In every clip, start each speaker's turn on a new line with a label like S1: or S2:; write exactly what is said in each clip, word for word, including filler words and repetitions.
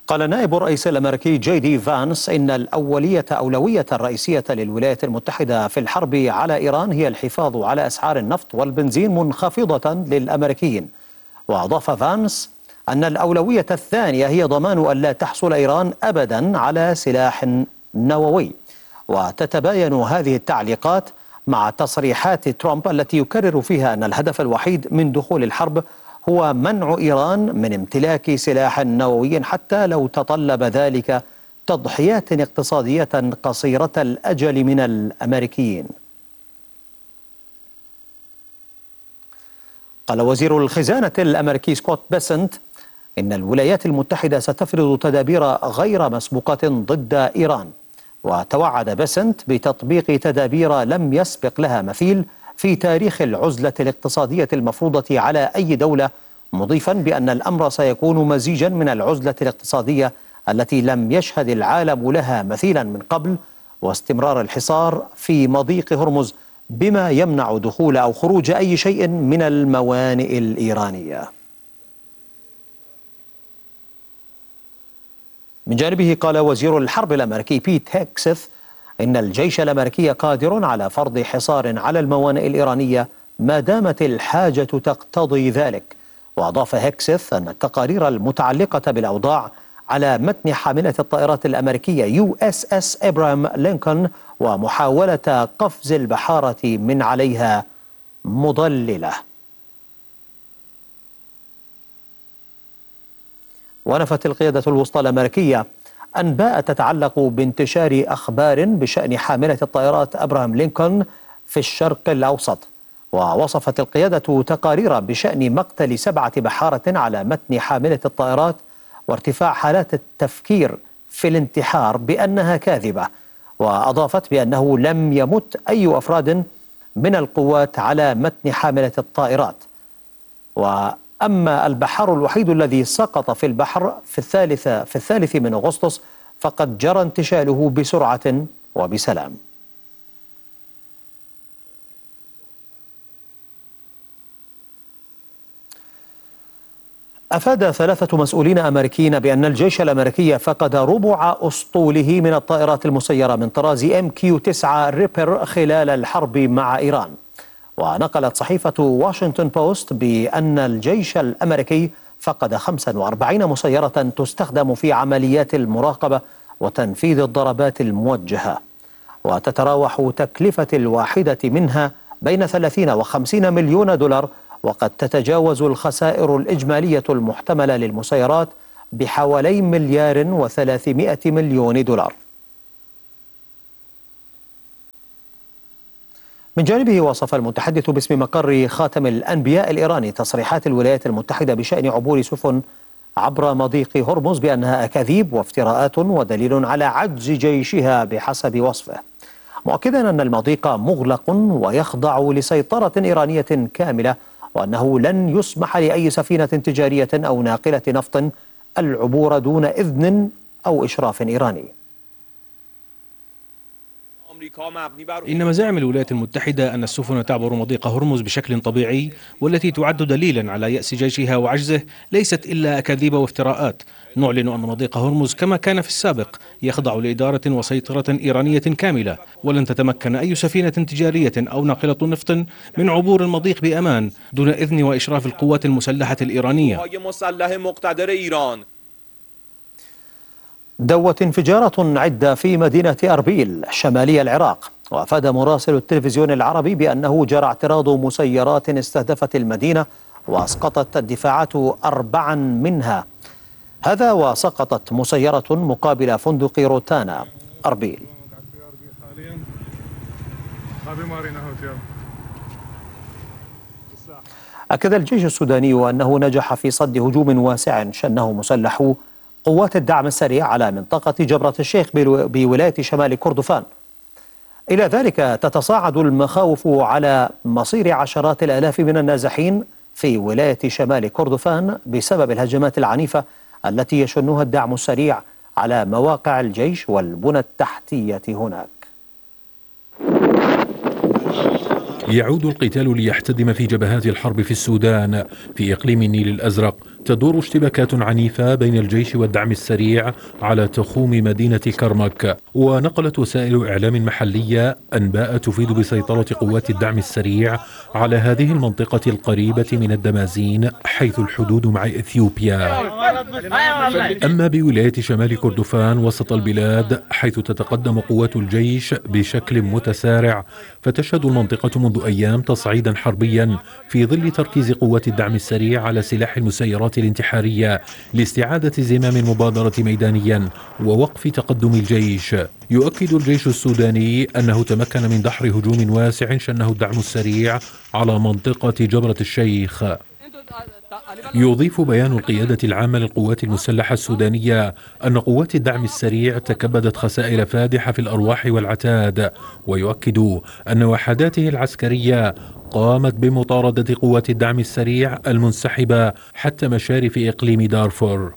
S1: قال نائب الرئيس الأمريكي جي دي فانس إن الأولية أولوية الرئيسية للولايات المتحدة في الحرب على إيران هي الحفاظ على أسعار النفط والبنزين منخفضة للأمريكيين. وأضاف فانس أن الأولوية الثانية هي ضمان أن لا تحصل إيران أبدا على سلاح نووي. وتتباين هذه التعليقات مع تصريحات ترامب التي يكرر فيها أن الهدف الوحيد من دخول الحرب هو منع إيران من امتلاك سلاح نووي حتى لو تطلب ذلك تضحيات اقتصادية قصيرة الأجل من الأمريكيين. قال وزير الخزانة الأمريكي سكوت بيسنت إن الولايات المتحدة ستفرض تدابير غير مسبوقة ضد إيران. وتوعد بيسنت بتطبيق تدابير لم يسبق لها مثيل في تاريخ العزلة الاقتصادية المفروضة على أي دولة، مضيفا بأن الأمر سيكون مزيجا من العزلة الاقتصادية التي لم يشهد العالم لها مثيلا من قبل، واستمرار الحصار في مضيق هرمز بما يمنع دخول أو خروج أي شيء من الموانئ الإيرانية. من جانبه قال وزير الحرب الأمريكي بيت هيكسث إن الجيش الأمريكي قادر على فرض حصار على الموانئ الإيرانية ما دامت الحاجة تقتضي ذلك. وأضاف هيكسث أن التقارير المتعلقة بالأوضاع على متن حاملة الطائرات الأمريكية يو إس إس إبراهام لينكولن ومحاولة قفز البحارة من عليها مضللة. ونفت القيادة الوسطى الأمريكية أنباء تتعلق بانتشار أخبار بشأن حاملة الطائرات أبراهام لينكولن في الشرق الأوسط. ووصفت القيادة تقارير بشأن مقتل سبعة بحارة على متن حاملة الطائرات وارتفاع حالات التفكير في الانتحار بأنها كاذبة. وأضافت بأنه لم يمت أي أفراد من القوات على متن حاملة الطائرات. وأما البحار الوحيد الذي سقط في البحر في الثالث في الثالث من أغسطس فقد جرى انتشاله بسرعة وبسلام. أفاد ثلاثة مسؤولين أمريكيين بأن الجيش الأمريكي فقد ربع أسطوله من الطائرات المسيرة من طراز إم كيو تسعة ريبر خلال الحرب مع إيران. ونقلت صحيفة واشنطن بوست بأن الجيش الأمريكي فقد خمسة وأربعين مسيرة تستخدم في عمليات المراقبة وتنفيذ الضربات الموجهة. وتتراوح تكلفة الواحدة منها بين ثلاثين وخمسين مليون دولار، وقد تتجاوز الخسائر الإجمالية المحتملة للمسيرات بحوالي مليار وثلاثمائة مليون دولار. من جانبه وصف المتحدث باسم مقر خاتم الأنبياء الإيراني تصريحات الولايات المتحدة بشأن عبور سفن عبر مضيق هرمز بأنها أكاذيب وافتراءات ودليل على عجز جيشها بحسب وصفه، مؤكدا أن المضيق مغلق ويخضع لسيطرة إيرانية كاملة، وأنه لن يسمح لأي سفينة تجارية أو ناقلة نفط العبور دون إذن أو إشراف إيراني.
S2: إن مزاعم الولايات المتحدة أن السفن تعبر مضيق هرمز بشكل طبيعي والتي تعد دليلا على يأس جيشها وعجزه ليست إلا أكاذيب وافتراءات. نعلن أن مضيق هرمز كما كان في السابق يخضع لإدارة وسيطرة إيرانية كاملة، ولن تتمكن أي سفينة تجارية أو ناقلة نفط من عبور المضيق بأمان دون إذن وإشراف القوات المسلحة الإيرانية.
S1: دوت انفجارات عدة في مدينة أربيل شمالي العراق. وأفاد مراسل التلفزيون العربي بأنه جرى اعتراض مسيرات استهدفت المدينة وأسقطت الدفاعات أربعا منها، هذا وسقطت مسيرة مقابل فندق روتانا أربيل. أكد الجيش السوداني أنه نجح في صد هجوم واسع شنه مسلحو قوات الدعم السريع على منطقة جبرة الشيخ بولاية شمال كردفان. إلى ذلك تتصاعد المخاوف على مصير عشرات الآلاف من النازحين في ولاية شمال كردفان بسبب الهجمات العنيفة التي يشنها الدعم السريع على مواقع الجيش والبنى التحتية هناك.
S3: يعود القتال ليحتدم في جبهات الحرب في السودان في إقليم النيل الأزرق تدور اشتباكات عنيفة بين الجيش والدعم السريع على تخوم مدينة كرمك. ونقلت وسائل إعلام محلية أنباء تفيد بسيطرة قوات الدعم السريع على هذه المنطقة القريبة من الدمازين حيث الحدود مع إثيوبيا. أما بولاية شمال كردفان وسط البلاد حيث تتقدم قوات الجيش بشكل متسارع، فتشهد المنطقة منذ أيام تصعيدا حربيا في ظل تركيز قوات الدعم السريع على سلاح المسيرات الانتحارية لاستعادة زمام المبادرة ميدانيا ووقف تقدم الجيش. يؤكد الجيش السوداني أنه تمكن من دحر هجوم واسع شنه الدعم السريع على منطقة جبرة الشيخ. يضيف بيان القيادة العامة للقوات المسلحة السودانية أن قوات الدعم السريع تكبدت خسائر فادحة في الأرواح والعتاد، ويؤكد أن وحداته العسكرية قامت بمطاردة قوات الدعم السريع المنسحبة حتى مشارف إقليم دارفور.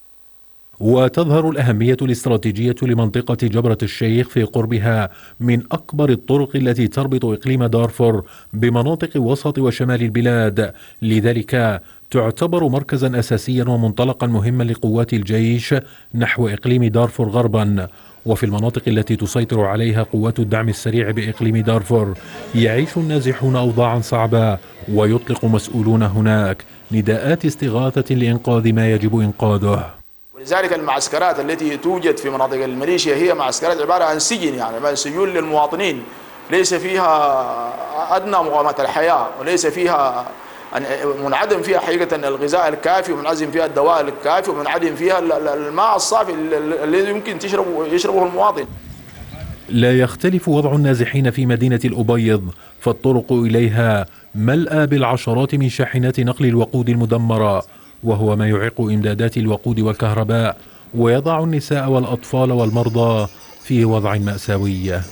S3: وتظهر الأهمية الاستراتيجية لمنطقة جبرة الشيخ في قربها من أكبر الطرق التي تربط إقليم دارفور بمناطق وسط وشمال البلاد، لذلك تعتبر مركزا أساسيا ومنطلقا مهما لقوات الجيش نحو إقليم دارفور غربا. وفي المناطق التي تسيطر عليها قوات الدعم السريع بإقليم دارفور يعيش النازحون أوضاعا صعبة، ويطلق مسؤولون هناك نداءات استغاثة لإنقاذ ما يجب إنقاذه.
S4: ولذلك المعسكرات التي توجد في مناطق الميليشيا هي معسكرات عبارة عن سجن، يعني سجون للمواطنين ليس فيها أدنى مقومات الحياة، وليس فيها منعدم فيها حقيقة الغذاء الكافي، ومنعدم فيها الدواء الكافي، ومنعدم فيها الماء الصافي الذي يمكن تشربه يشربه المواطن.
S3: لا يختلف وضع النازحين في مدينة الأبيض، فالطرق إليها ملأى بالعشرات من شاحنات نقل الوقود المدمرة، وهو ما يعيق إمدادات الوقود والكهرباء ويضع النساء والأطفال والمرضى في وضع مأساوي.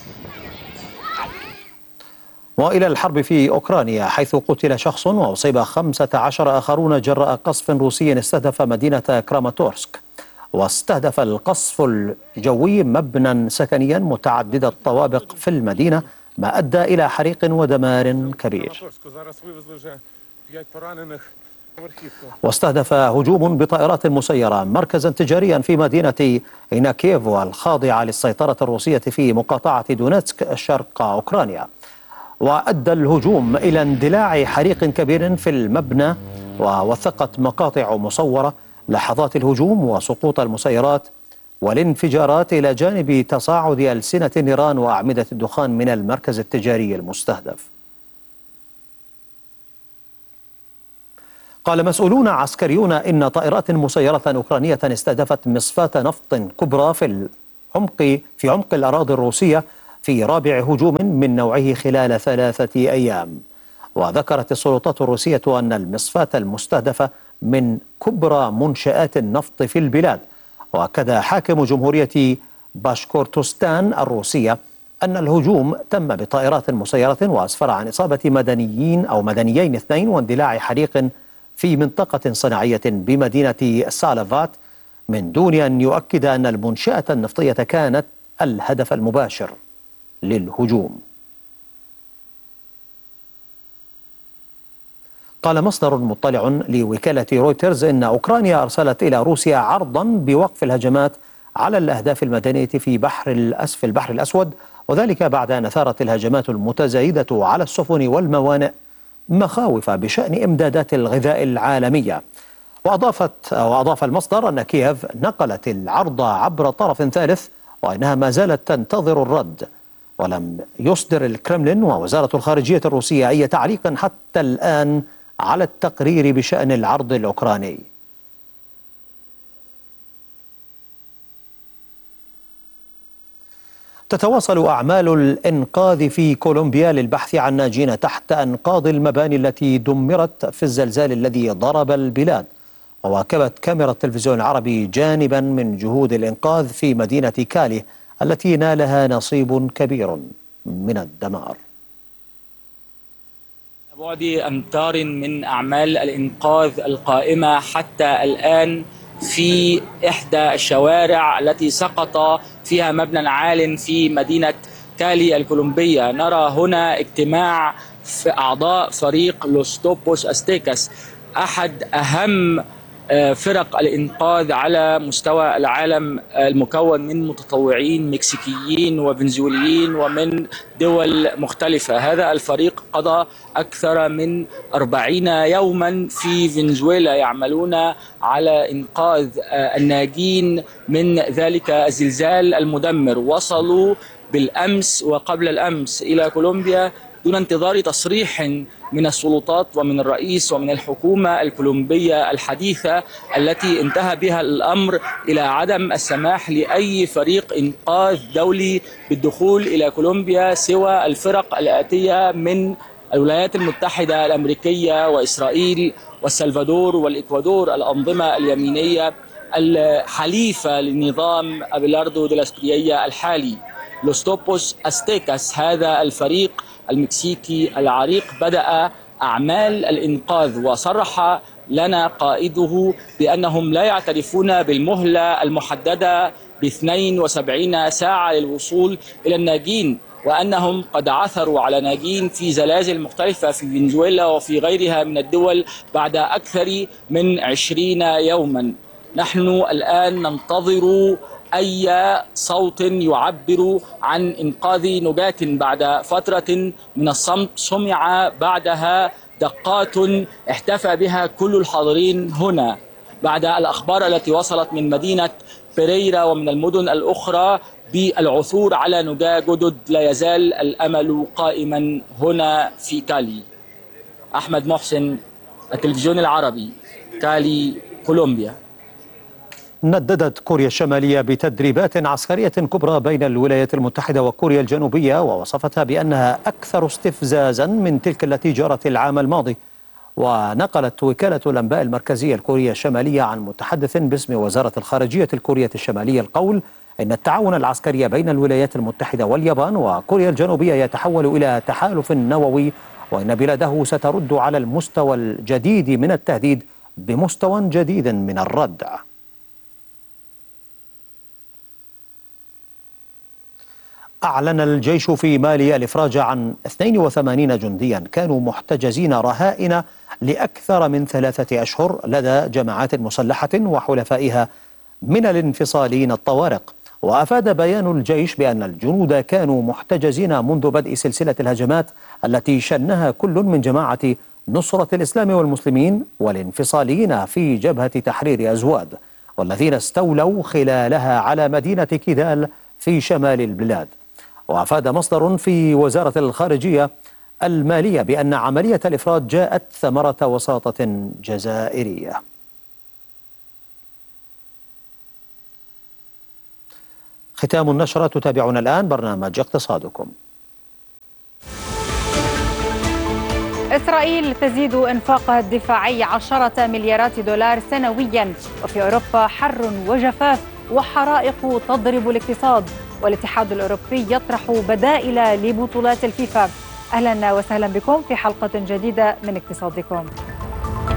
S1: وإلى الحرب في أوكرانيا حيث قتل شخص وأصيب خمسة عشر آخرون جراء قصف روسي استهدف مدينة كراماتورسك. واستهدف القصف الجوي مبنى سكنيا متعدد الطوابق في المدينة، ما أدى إلى حريق ودمار كبير. واستهدف هجوم بطائرات مسيرة مركزا تجاريا في مدينة إيناكييف الخاضعة للسيطرة الروسية في مقاطعة دونيتسك شرق أوكرانيا. وأدى الهجوم إلى اندلاع حريق كبير في المبنى، ووثقت مقاطع مصورة لحظات الهجوم وسقوط المسيرات والانفجارات إلى جانب تصاعد ألسنة النيران وأعمدة الدخان من المركز التجاري المستهدف. قال مسؤولون عسكريون إن طائرات مسيرة أوكرانية استهدفت مصفاة نفط كبرى في العمق في عمق الأراضي الروسية في رابع هجوم من نوعه خلال ثلاثة أيام. وذكرت السلطات الروسية أن المصفاة المستهدفة من كبرى منشآت النفط في البلاد. وأكد حاكم جمهورية باشكورتوستان الروسية أن الهجوم تم بطائرات مسيرة وأسفر عن إصابة مدنيين أو مدنيين اثنين واندلاع حريق في منطقة صناعية بمدينة سالافات، من دون أن يؤكد أن المنشأة النفطية كانت الهدف المباشر للهجوم. قال مصدر مطلع لوكالة رويترز إن أوكرانيا أرسلت إلى روسيا عرضا بوقف الهجمات على الأهداف المدنية في بحر الأسف البحر الأسود، وذلك بعد أن أثارت الهجمات المتزايدة على السفن والموانئ مخاوف بشأن إمدادات الغذاء العالمية. وأضافت وأضاف المصدر أن كييف نقلت العرض عبر طرف ثالث وأنها ما زالت تنتظر الرد، ولم يصدر الكرملين ووزارة الخارجية الروسية أي تعليق حتى الآن على التقرير بشأن العرض الأوكراني. تتواصل أعمال الإنقاذ في كولومبيا للبحث عن ناجين تحت أنقاض المباني التي دمرت في الزلزال الذي ضرب البلاد. وواكبت كاميرا التلفزيون العربي جانبا من جهود الإنقاذ في مدينة كالي التي نالها نصيب كبير من الدمار.
S5: بعد أمتار من أعمال الإنقاذ القائمة حتى الآن في إحدى الشوارع التي سقط فيها مبنى عال في مدينة كالي الكولومبية. نرى هنا اجتماع في أعضاء فريق لوس توبوس أستيكاس، أحد أهم فرق الإنقاذ على مستوى العالم المكون من متطوعين مكسيكيين وفنزويليين ومن دول مختلفة. هذا الفريق قضى أكثر من أربعين يوما في فنزويلا يعملون على إنقاذ الناجين من ذلك الزلزال المدمر. وصلوا بالأمس وقبل الأمس إلى كولومبيا دون انتظار تصريح من السلطات ومن الرئيس ومن الحكومة الكولومبية الحديثة التي انتهى بها الأمر إلى عدم السماح لأي فريق إنقاذ دولي بالدخول إلى كولومبيا سوى الفرق الآتية من الولايات المتحدة الأمريكية وإسرائيل والسلفادور والإكوادور، الأنظمة اليمينية الحليفة لنظام أبيلاردو دي لا اسبريا الحالي. لوس توبوس أستيكاس، هذا الفريق المكسيكي العريق، بدأ أعمال الإنقاذ، وصرح لنا قائده بأنهم لا يعترفون بالمهلة المحددة ب اثنتين وسبعين ساعة للوصول إلى الناجين، وأنهم قد عثروا على ناجين في زلازل مختلفة في فنزويلا وفي غيرها من الدول بعد أكثر من عشرين يوما. نحن الآن ننتظر أي صوت يعبر عن إنقاذ نجاة بعد فترة من الصمت سمع بعدها دقات احتفى بها كل الحاضرين هنا بعد الأخبار التي وصلت من مدينة بيريرا ومن المدن الأخرى بالعثور على نجاة جدد. لا يزال الأمل قائما هنا في كالي. أحمد محسن، التلفزيون العربي، كالي، كولومبيا.
S1: نددت كوريا الشمالية بتدريبات عسكرية كبرى بين الولايات المتحدة وكوريا الجنوبية، ووصفتها بأنها أكثر استفزازا من تلك التي جرت العام الماضي. ونقلت وكالة الأنباء المركزية الكورية الشمالية عن متحدث باسم وزارة الخارجية الكورية الشمالية القول إن التعاون العسكري بين الولايات المتحدة واليابان وكوريا الجنوبية يتحول إلى تحالف نووي، وإن بلاده سترد على المستوى الجديد من التهديد بمستوى جديد من الردع. أعلن الجيش في مالي الإفراج عن اثنين وثمانين جنديا كانوا محتجزين رهائن لأكثر من ثلاثة أشهر لدى جماعات مسلحة وحلفائها من الانفصاليين الطوارق. وأفاد بيان الجيش بأن الجنود كانوا محتجزين منذ بدء سلسلة الهجمات التي شنها كل من جماعة نصرة الإسلام والمسلمين والانفصاليين في جبهة تحرير أزواد، والذين استولوا خلالها على مدينة كيدال في شمال البلاد. وأفاد مصدر في وزارة الخارجية المالية بأن عملية الإفراج جاءت ثمرة وساطة جزائرية. ختام النشرة، تتابعون الآن برنامج اقتصادكم.
S6: إسرائيل تزيد إنفاقها الدفاعي عشرة مليارات دولار سنويا، وفي أوروبا حر وجفاف وحرائق تضرب الاقتصاد، والاتحاد الأوروبي يطرح بدائل لبطولات الفيفا. أهلا وسهلا بكم في حلقة جديدة من اقتصادكم.